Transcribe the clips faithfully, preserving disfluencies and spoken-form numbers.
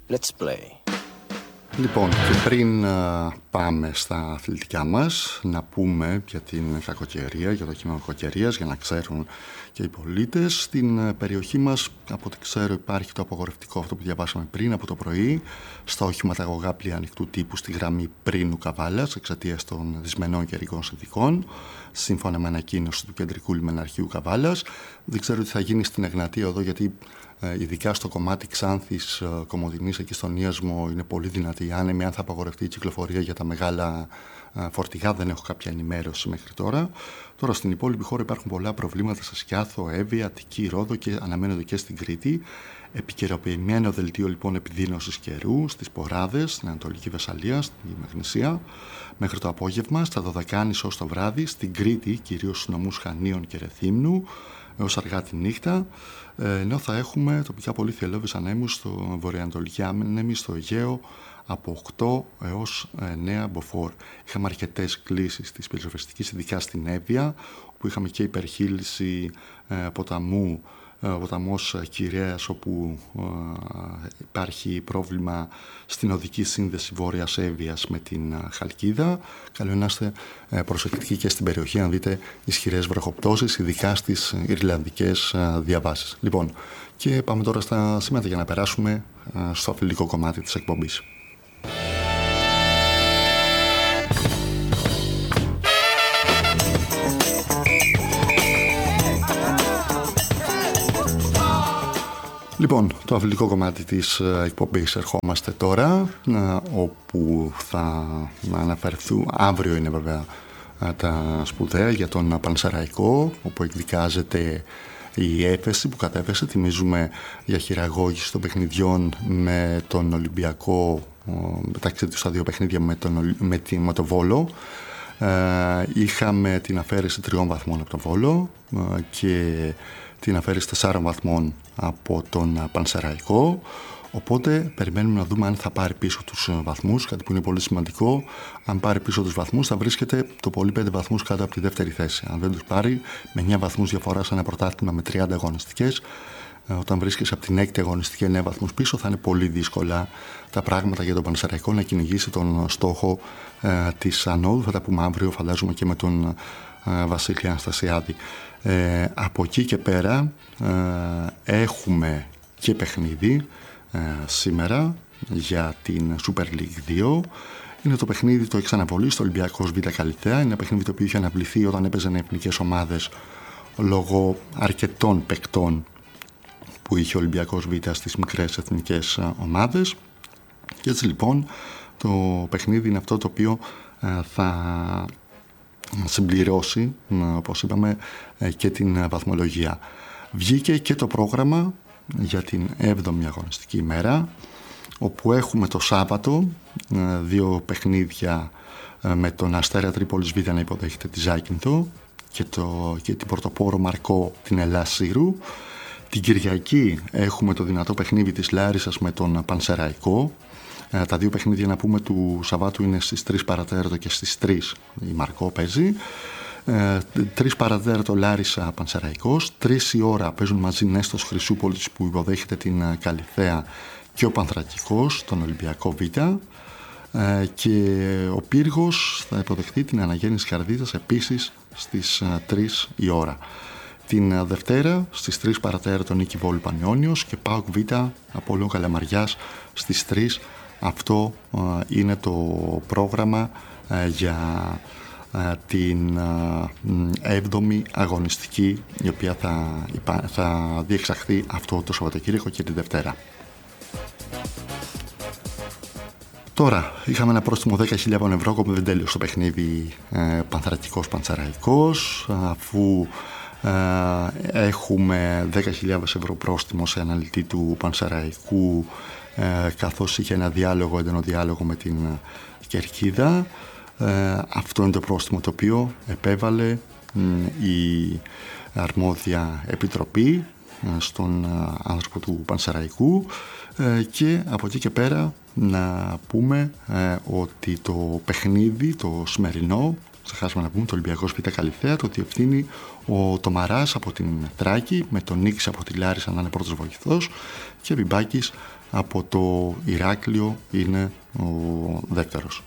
Let's play. Λοιπόν, και πριν uh, πάμε στα αθλητικά μας, να πούμε για την κακοκαιρία, για το κείμενο κακοκαιρίας, για να ξέρουν και οι πολίτες. Στην uh, περιοχή μας, από ό,τι ξέρω, υπάρχει το απογορευτικό αυτό που διαβάσαμε πριν από το πρωί, στα οχηματαγωγά πλοία ανοιχτού τύπου στη γραμμή Πρίνου Καβάλας, εξαιτίας των δυσμενών καιρικών συνθηκών, σύμφωνα με ανακοίνωση του Κεντρικού Λιμεναρχείου Καβάλας. Δεν ξέρω τι θα γίνει στην Εγνατία εδώ, γιατί ειδικά στο κομμάτι Ξάνθης, Κομοδινής, εκεί στον Ίασμο είναι πολύ δυνατή η άνεμη. Αν θα απαγορευτεί η κυκλοφορία για τα μεγάλα φορτηγά, δεν έχω κάποια ενημέρωση μέχρι τώρα. Τώρα στην υπόλοιπη χώρα υπάρχουν πολλά προβλήματα σε Σκιάθο, Εύβοια, Αττική, Ρόδο και αναμένονται και στην Κρήτη. Επικαιροποιημένο δελτίο λοιπόν επιδείνωσης καιρού στις Ποράδες, στην Ανατολική Βεσσαλία, στη Μαγνησία, μέχρι το απόγευμα, στα Δωδεκάνησα ως το βράδυ, στην Κρήτη, κυρίως στους νομούς Χανίων και Ρεθύμνου, έως αργά τη νύχτα, ενώ θα έχουμε τοπικά πολύ θυελλώδεις ανέμους στο βορειοανατολική άνεμη, στο Αιγαίο, από οκτώ έως εννέα μποφόρ. Είχαμε αρκετές κλήσεις της πυροσβεστικής, ειδικά στην Εύβοια, όπου είχαμε και υπερχείληση ποταμού, ο ποταμός Κυρέας, όπου ε, υπάρχει πρόβλημα στην οδική σύνδεση Βόρειας Εύβοιας με την ε, Χαλκίδα. Καλό είναι να είστε ε, προσεκτικοί και στην περιοχή, αν δείτε ισχυρές βροχοπτώσεις, ειδικά στις Ιρλανδικές ε, διαβάσεις. Λοιπόν, και πάμε τώρα στα σήματα για να περάσουμε ε, στο αθλητικό κομμάτι της εκπομπής. Λοιπόν, το αθλητικό κομμάτι της εκπομπής ερχόμαστε τώρα, όπου θα αναφερθούν, αύριο είναι βέβαια τα σπουδαία για τον Πανσεραϊκό, όπου εκδικάζεται η έφεση που κατέφεσε. Θυμίζουμε για χειραγώγηση των παιχνιδιών με τον Ολυμπιακό, μεταξύ τους τα δύο παιχνίδια με τον, με, τη, με τον Βόλο. Είχαμε την αφαίρεση τριών βαθμών από τον Βόλο και την αφαίρεση τεσσάρων βαθμών από τον Πανσεραϊκό. Οπότε περιμένουμε να δούμε αν θα πάρει πίσω τους βαθμούς, κάτι που είναι πολύ σημαντικό. Αν πάρει πίσω τους βαθμούς, θα βρίσκεται το πολύ πέντε βαθμούς κάτω από τη δεύτερη θέση. Αν δεν τους πάρει, με εννέα βαθμούς διαφορά σε ένα πρωτάθλημα με τριάντα αγωνιστικές, όταν βρίσκεσαι από την έκτη αγωνιστική εννέα βαθμούς πίσω, θα είναι πολύ δύσκολα τα πράγματα για τον Πανσεραϊκό να κυνηγήσει τον στόχο ε, της ανόδου. Θα τα πούμε αύριο, φαντάζομαι, και με τον ε, Βασίλη Αναστασιάδη. Ε, από εκεί και πέρα ε, έχουμε και παιχνίδι ε, σήμερα για την Super League δύο. Είναι το παιχνίδι το εξαναβολή στο Ολυμπιακός Β' Καλυθέα. Είναι ένα παιχνίδι το οποίο είχε αναβληθεί όταν έπαιζαν εθνικές ομάδες λόγω αρκετών παικτών που είχε ο Ολυμπιακός Β' στις μικρές εθνικές ομάδες. Και έτσι λοιπόν το παιχνίδι είναι αυτό το οποίο ε, θα συμπληρώσει, όπως είπαμε, και την βαθμολογία. Βγήκε και το πρόγραμμα για την έβδομη αγωνιστική ημέρα, όπου έχουμε το Σάββατο δύο παιχνίδια με τον Αστέρα Τρίπολης Β' να υποδέχεται τη Ζάκυνθο και, το, και την Πρωτοπόρο Μαρκό την Ελλάς Σύρου. Την Κυριακή έχουμε το δυνατό παιχνίδι της Λάρισσας με τον Πανσεραϊκό. Τα δύο παιχνίδια, να πούμε, του Σαββάτου είναι στις τρεις παρατέταρτο και στις τρεις η Μαρκό παίζει. Ε, τρεις παρατέταρτο Λάρισα Πανσεραϊκός. τρεις η ώρα παίζουν μαζί Νέστος Χρυσούπολης που υποδέχεται την Καλυθέα και ο Πανθρακικός, τον Ολυμπιακό Β. Ε, και ο Πύργος θα υποδεχθεί την Αναγέννηση Χαρδίτας επίσης στις τρεις η ώρα. Την Δευτέρα στις τρεις παρατέταρτο Νίκη Βόλου Πανιόνιος και ΠΑΟΚ Β Απόλλων Καλαμαριάς στις τρεις. Αυτό uh, είναι το πρόγραμμα uh, για uh, την έβδομη uh, αγωνιστική, η οποία θα, θα διεξαχθεί αυτό το Σαββατοκύριακο και τη Δευτέρα. Τώρα, είχαμε ένα πρόστιμο δέκα χιλιάδες ευρώ, ακόμα δεν τέλειωσε το παιχνίδι uh, Πανθρακικός Πανσεραϊκός, uh, αφού uh, έχουμε δέκα χιλιάδες ευρώ πρόστιμο σε αναλυτή του Πανσεραϊκού, Ε, καθώς είχε ένα διάλογο, έντονο διάλογο με την Κερκίδα. Ε, αυτό είναι το πρόστιμο το οποίο επέβαλε μ, η αρμόδια επιτροπή ε, στον ε, άνθρωπο του Πανσεραϊκού. Ε, και από εκεί και πέρα να πούμε ε, ότι το παιχνίδι, το σημερινό ξεχάσαμε να πούμε, το Ολυμπιακός Β' Καλυθέα, το διευθύνει ο Τομαράς από την Θράκη, με τον Νίκης από τη Λάρισα να είναι πρώτος βοηθός και ο Μπιμπάκης από το Ηράκλειο είναι ο δεύτερος.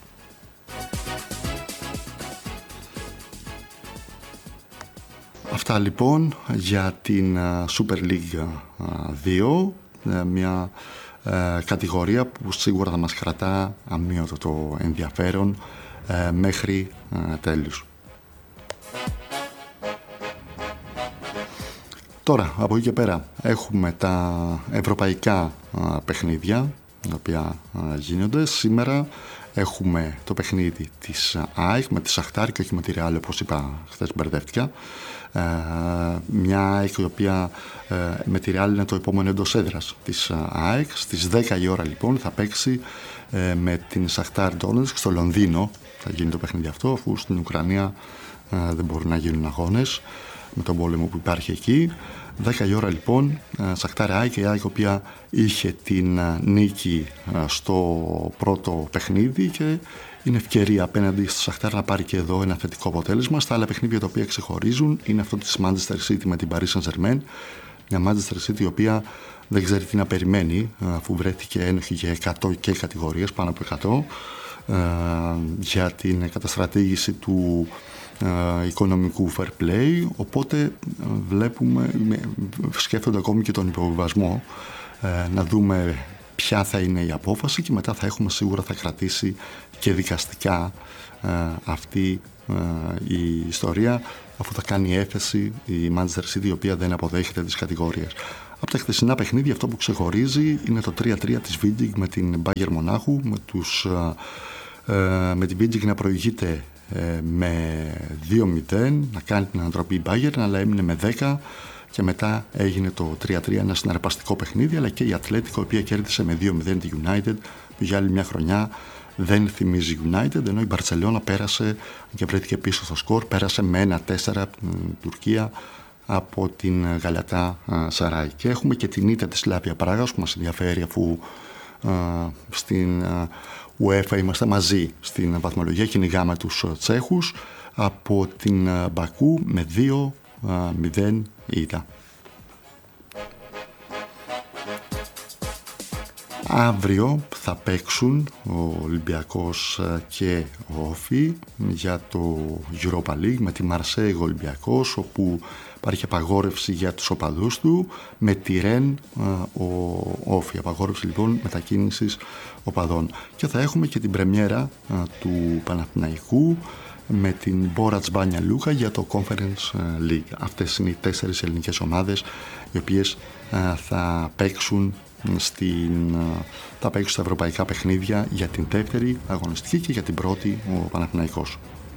Αυτά λοιπόν για την Super League δύο, μια κατηγορία που σίγουρα θα μας κρατά αμύωτο το ενδιαφέρον μέχρι τέλους. Τώρα, από εκεί και πέρα, έχουμε τα ευρωπαϊκά παιχνίδια, τα οποία γίνονται. Σήμερα έχουμε το παιχνίδι της ΑΕΚ με τη Σαχτάρ και όχι με τη Ρεάλ, όπως είπα χθες, μπερδεύτηκα. Ε, μια ΑΕΚ η οποία ε, με τη Ρεάλ είναι το επόμενο εντός έδρας της ΑΕΚ. Στις δέκα η ώρα λοιπόν θα παίξει ε, με την Σαχτάρ Ντόνετσκ στο Λονδίνο. Θα γίνει το παιχνίδι αυτό, αφού στην Ουκρανία ε, δεν μπορούν να γίνουν αγώνες με τον πόλεμο που υπάρχει εκεί. δέκα η ώρα λοιπόν, Σαχτάρ ΑΕΚ, η ΑΕΚ η οποία είχε την νίκη στο πρώτο παιχνίδι και είναι ευκαιρία απέναντι στη Σαχτάρ να πάρει και εδώ ένα θετικό αποτέλεσμα. Στα άλλα παιχνίδια τα οποία ξεχωρίζουν είναι αυτό της Manchester City με την Paris Saint-Germain. Μια Manchester City η οποία δεν ξέρει τι να περιμένει, αφού βρέθηκε ένοχη για εκατό και κατηγορίες, πάνω από εκατό, για την καταστρατήγηση του οικονομικού fair play, οπότε βλέπουμε, σκέφτονται ακόμη και τον υποβιβασμό, να δούμε ποια θα είναι η απόφαση και μετά θα έχουμε, σίγουρα θα κρατήσει και δικαστικά αυτή η ιστορία, αφού θα κάνει έφεση η Manchester City, η οποία δεν αποδέχεται τις κατηγορίες. Από τα χθεσινά παιχνίδια αυτό που ξεχωρίζει είναι το τρία τρία της Βίντζιγκ με την Bayern Μονάχου, με, τους, με την Βίντζιγκ να προηγείται με δύο μηδέν, να κάνει την ανατροπή η Bayern, αλλά έμεινε με δέκα και μετά έγινε το τρία τρία, ένα συναρπαστικό παιχνίδι, αλλά και η Ατλέτικο, η οποία κέρδισε με δύο μηδέν τη United, που για άλλη μια χρονιά δεν θυμίζει United, ενώ η Μπαρτσελώνα πέρασε και βρέθηκε πίσω στο σκορ, πέρασε με ένα τέσσερα από την Τουρκία από την Γαλατά Σαράι. Και έχουμε και την ήττα της Σλάβια Πράγας που μας ενδιαφέρει, αφού α, στην α, UEFA είμαστε μαζί στην βαθμολογία, κυνηγάμε τους Τσέχους, από την Μπακού με δύο μηδέν ήττα. Αύριο θα παίξουν ο Ολυμπιακός και ο Όφι για το Europa League με τη Μαρσέιγ Ολυμπιακός, όπου υπάρχει απαγόρευση για τους οπαδούς του, με τη Ρεν ο Όφι, απαγόρευση λοιπόν μετακίνησης οπαδών. Και θα έχουμε και την πρεμιέρα του Παναθηναϊκού με την Μπόρατς Μπάνια Λούκα για το Conference League. Αυτές είναι οι τέσσερις ελληνικές ομάδες οι οποίες θα παίξουν στην, θα παίξουν στα ευρωπαϊκά παιχνίδια για την δεύτερη αγωνιστική και για την πρώτη ο Παναθηναϊκός.